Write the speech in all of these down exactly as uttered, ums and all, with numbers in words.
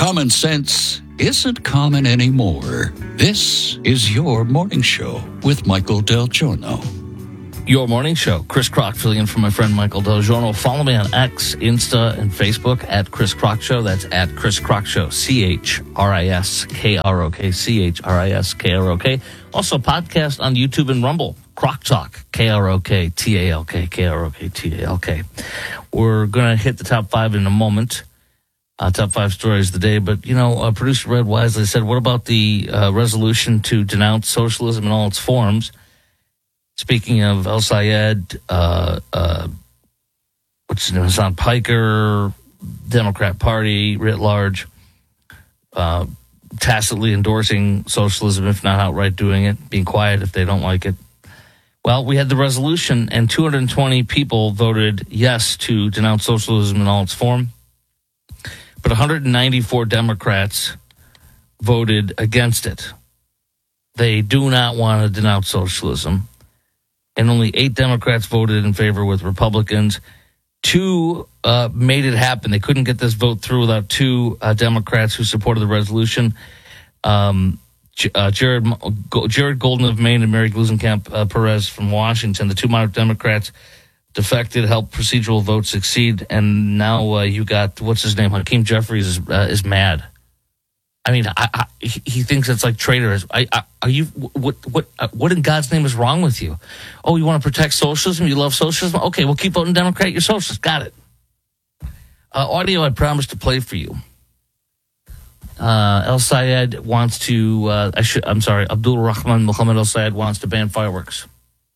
Common sense isn't common anymore. This is your morning show with Michael Del Giorno. Your morning show. Chris Crock filling in for my friend Michael Del Giorno. Follow me on X, Insta, and Facebook at Chris Crock Show. That's at Chris Crock Show. C H R I S K R O K. C H R I S K R O K. Also, podcast on YouTube and Rumble. Crock Talk. K R O K T A L K. K R O K T A L K. We're going to hit the top five in a moment. Uh, top five stories of the day. But, you know, uh, producer Red wisely said, what about the uh, resolution to denounce socialism in all its forms? Speaking of El Sayed, uh, uh, what's his name, Hassan Piker, Democrat Party writ large, uh, tacitly endorsing socialism, if not outright doing it, being quiet if they don't like it. Well, we had the resolution, and two hundred twenty people voted yes to denounce socialism in all its form. But one hundred ninety-four Democrats voted against it. They do not want to denounce socialism. And only eight Democrats voted in favor with Republicans. Two uh, made it happen. They couldn't get this vote through without two uh, Democrats who supported the resolution. Um, uh, Jared Jared Golden of Maine and Mary Glusenkamp uh, Perez from Washington, the two moderate Democrats, defected, helped procedural votes succeed, and now uh, you got, what's his name, Hakeem Jeffries is, uh, is mad. I mean, I, I, he thinks it's like traitors. I, I, are you, what, what, uh, what in God's name is wrong with you? Oh, you want to protect socialism? You love socialism? Okay, well, keep voting Democrat. You're socialist. Got it. Uh, audio I promised to play for you. Uh, El Sayed wants to, uh, I should, I'm sorry, Abdul Rahman Muhammad El Sayed wants to ban fireworks.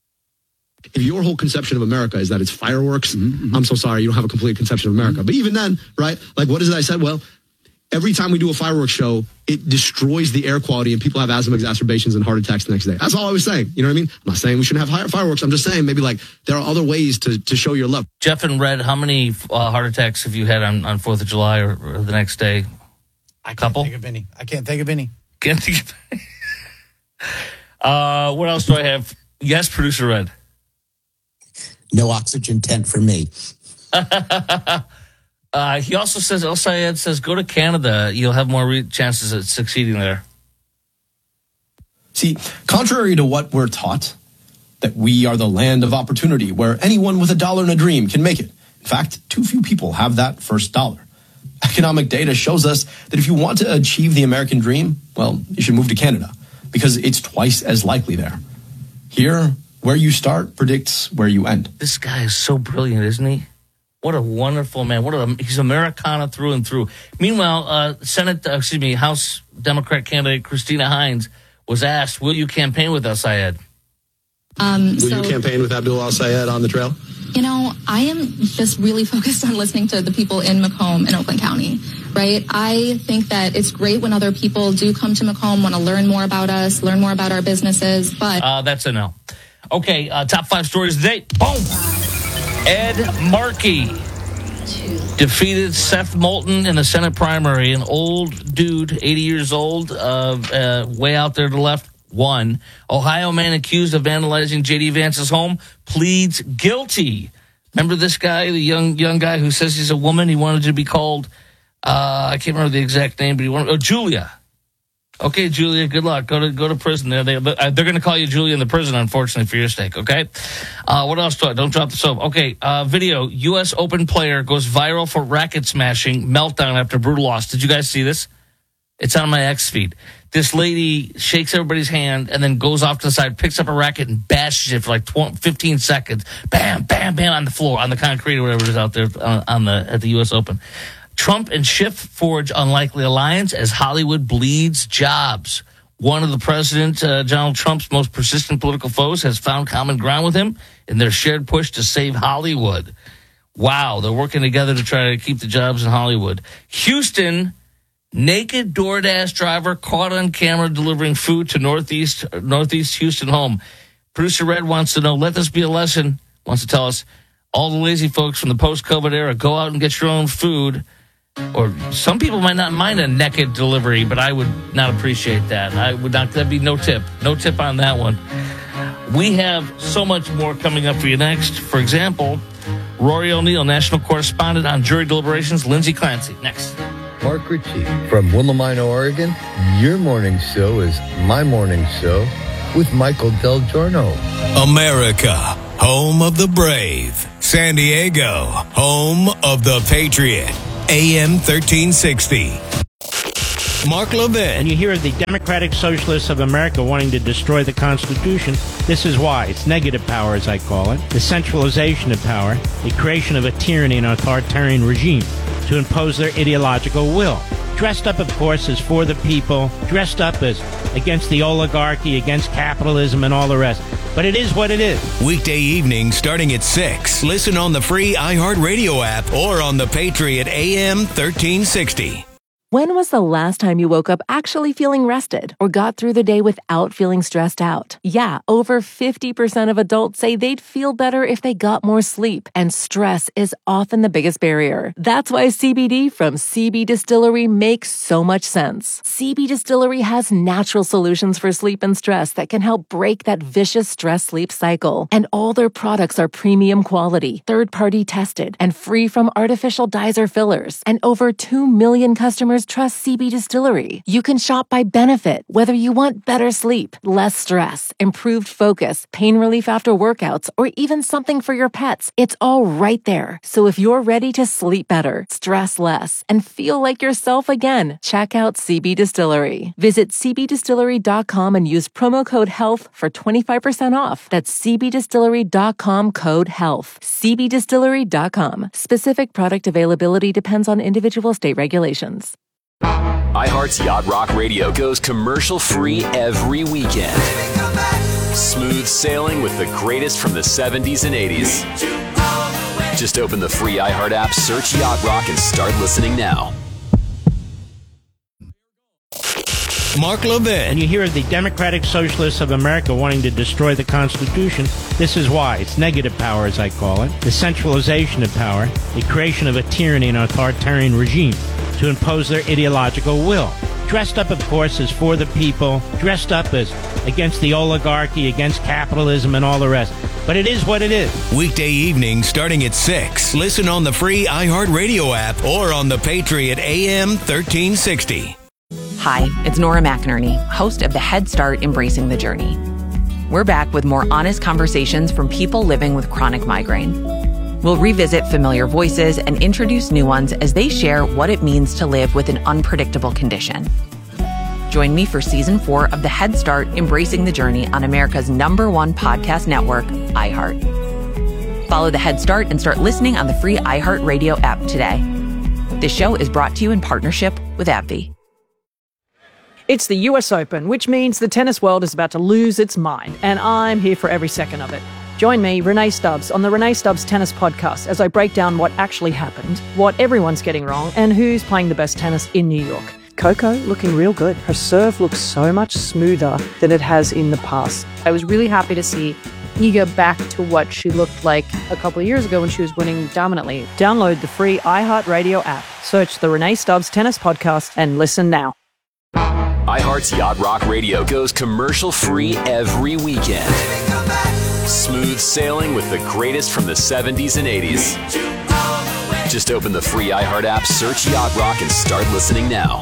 If your whole conception of America is that it's fireworks, mm-hmm. I'm so sorry, you don't have a complete conception of America. Mm-hmm. But even then, right, like what is it I said? Well, every time we do a fireworks show, it destroys the air quality and people have asthma exacerbations and heart attacks the next day. That's all I was saying. You know what I mean? I'm not saying we shouldn't have fireworks. I'm just saying maybe like there are other ways to, to show your love. Jeff and Red, how many uh, heart attacks have you had on, on fourth of July or, or the next day? I can't Couple? think of any. I can't think of any. Can't think of any. uh, what else do I have? Yes, producer Red. No oxygen tent for me. uh, he also says, El Sayed says, go to Canada. You'll have more re- chances at succeeding there. See, contrary to what we're taught, that we are the land of opportunity where anyone with a dollar and a dream can make it. In fact, too few people have that first dollar. Economic data shows us that if you want to achieve the American dream, well, you should move to Canada because it's twice as likely there. Here, where you start predicts where you end. This guy is so brilliant, isn't he? What a wonderful man. What a, he's Americana through and through. Meanwhile, uh, Senate, uh, excuse me, House Democrat candidate Christina Hines was asked, will you campaign with El Sayed? Um, will so, you campaign with Abdul El Sayed on the trail? You know, I am just really focused on listening to the people in Macomb and Oakland County, right? I think that it's great when other people do come to Macomb, want to learn more about us, learn more about our businesses, but... Uh, that's a no. Okay, uh, top five stories today. Boom! Ed Markey defeated Seth Moulton in the Senate primary. An old dude, eighty years old, uh, uh, way out there to the left, won. Ohio man accused of vandalizing J D. Vance's home pleads guilty. Remember this guy, the young young guy who says he's a woman? He wanted to be called, uh, I can't remember the exact name, but he wanted, oh, Julia. Okay, Julia, good luck. Go to go to prison. They're, they, they're going to call you Julia in the prison, unfortunately, for your sake, okay? Uh, what else do I? Don't drop the soap. Okay, uh, video. U S Open player goes viral for racket smashing, meltdown after brutal loss. Did you guys see this? It's on my X feed. This lady shakes everybody's hand and then goes off to the side, picks up a racket and bashes it for like fifteen seconds. Bam, bam, bam on the floor, on the concrete or whatever it is out there on, on the at the U S Open. Trump and Schiff forge unlikely alliance as Hollywood bleeds jobs. One of the president, uh, Donald Trump's most persistent political foes, has found common ground with him in their shared push to save Hollywood. Wow, they're working together to try to keep the jobs in Hollywood. Houston, naked DoorDash driver caught on camera delivering food to Northeast Northeast Houston home. Producer Red wants to know, let this be a lesson, wants to tell us, all the lazy folks from the post-COVID era, go out and get your own food. Or some people might not mind a naked delivery, but I would not appreciate that. I would not, that'd be no tip. No tip on that one. We have so much more coming up for you next. For example, Rory O'Neill, national correspondent on jury deliberations, Lindsay Clancy. Next. Mark Ritchie from Willamina, Oregon. Your morning show is my morning show with Michael Del Giorno. America, home of the brave. San Diego, home of the Patriot. A M thirteen sixty. Mark Levin. And you hear the Democratic Socialists of America wanting to destroy the Constitution. This is why. It's negative power, as I call it. The centralization of power. The creation of a tyranny and authoritarian regime to impose their ideological will. Dressed up, of course, as for the people. Dressed up as against the oligarchy, against capitalism, and all the rest. But it is what it is. Weekday evening starting at six. Listen on the free iHeartRadio app or on the Patriot A M thirteen sixty. When was the last time you woke up actually feeling rested or got through the day without feeling stressed out? Yeah, over fifty percent of adults say they'd feel better if they got more sleep, and stress is often the biggest barrier. That's why C B D from C B Distillery makes so much sense. C B Distillery has natural solutions for sleep and stress that can help break that vicious stress-sleep cycle. And all their products are premium quality, third-party tested, and free from artificial dyes or fillers. And over two million customers trust C B Distillery. You can shop by benefit, whether you want better sleep, less stress, improved focus, pain relief after workouts, or even something for your pets. It's all right there. So if you're ready to sleep better, stress less, and feel like yourself again, check out C B Distillery. Visit c b distillery dot com and use promo code HEALTH for twenty-five percent off. That's c b distillery dot com code HEALTH. c b distillery dot com. Specific product availability depends on individual state regulations. iHeart's Yacht Rock Radio goes commercial-free every weekend. Smooth sailing with the greatest from the seventies and eighties. Just open the free iHeart app, search Yacht Rock, and start listening now. Mark Levin. And you hear the Democratic Socialists of America wanting to destroy the Constitution. This is why. It's negative power, as I call it. The centralization of power. The creation of a tyranny and authoritarian regime to impose their ideological will. Dressed up, of course, as for the people. Dressed up as against the oligarchy, against capitalism, and all the rest. But it is what it is. Weekday evening starting at six. Listen on the free iHeartRadio app or on the Patriot A M thirteen sixty. Hi, it's Nora McInerney, host of the Head Start Embracing the Journey. We're back with more honest conversations from people living with chronic migraine. We'll revisit familiar voices and introduce new ones as they share what it means to live with an unpredictable condition. Join me for season four of the Head Start Embracing the Journey on America's number one podcast network, iHeart. Follow the Head Start and start listening on the free iHeartRadio app today. This show is brought to you in partnership with AbbVie. It's the U S Open, which means the tennis world is about to lose its mind, and I'm here for every second of it. Join me, Renee Stubbs, on the Renee Stubbs Tennis Podcast as I break down what actually happened, what everyone's getting wrong, and who's playing the best tennis in New York. Coco looking real good. Her serve looks so much smoother than it has in the past. I was really happy to see Iga back to what she looked like a couple of years ago when she was winning dominantly. Download the free iHeartRadio app, search the Renee Stubbs Tennis Podcast, and listen now. iHeart's Yacht Rock Radio goes commercial-free every weekend. Smooth sailing with the greatest from the seventies and eighties. Just open the free iHeart app, search Yacht Rock, and start listening now.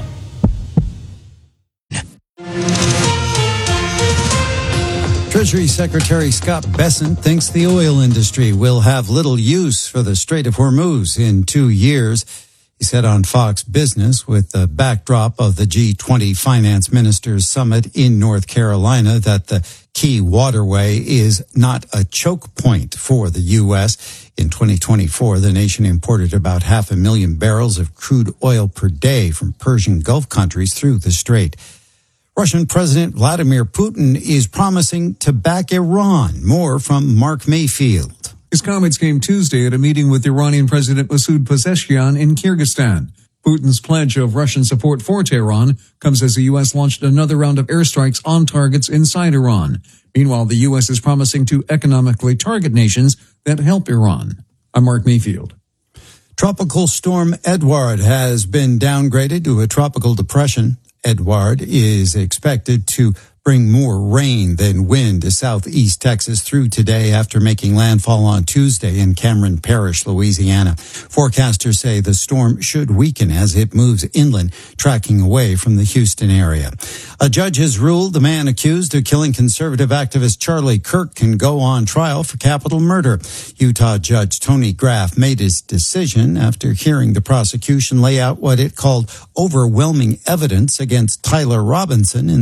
Treasury Secretary Scott Bessent thinks the oil industry will have little use for the Strait of Hormuz in two years. He said on Fox Business, with the backdrop of the G twenty Finance Ministers Summit in North Carolina, that the key waterway is not a choke point for the U S. In twenty twenty-four, the nation imported about half a million barrels of crude oil per day from Persian Gulf countries through the strait. Russian President Vladimir Putin is promising to back Iran. More from Mark Mayfield. His comments came Tuesday at a meeting with Iranian President Masoud Pezeshkian in Kyrgyzstan. Putin's pledge of Russian support for Tehran comes as the U S launched another round of airstrikes on targets inside Iran. Meanwhile, the U S is promising to economically target nations that help Iran. I'm Mark Mayfield. Tropical storm Edward has been downgraded to a tropical depression. Edward is expected to bring more rain than wind to southeast Texas through today after making landfall on Tuesday in Cameron Parish, Louisiana. Forecasters say the storm should weaken as it moves inland, tracking away from the Houston area. A judge has ruled the man accused of killing conservative activist Charlie Kirk can go on trial for capital murder. Utah Judge Tony Graff made his decision after hearing the prosecution lay out what it called overwhelming evidence against Tyler Robinson in